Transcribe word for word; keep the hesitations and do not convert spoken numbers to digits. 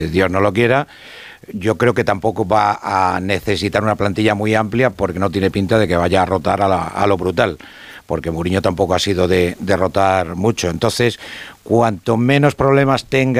Dios no lo quiera, yo creo que tampoco va a necesitar una plantilla muy amplia porque no tiene pinta de que vaya a rotar a, la, a lo brutal, porque Mourinho tampoco ha sido de, de rotar mucho. Entonces, cuanto menos problemas tenga